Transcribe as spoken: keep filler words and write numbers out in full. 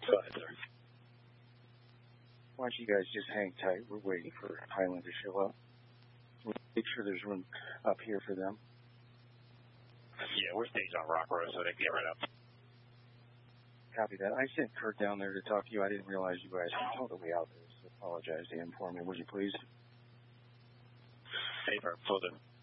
Go ahead, sir. Why don't you guys just hang tight? We're waiting for Highland to show up. We'll make sure there's room up here for them. Yeah, we're staged on Rock Road, so they can get right up. Copy that. I sent Kurt down there to talk to you. I didn't realize you guys were all the way out there, so apologize to him for me, would you please? Favor, will do.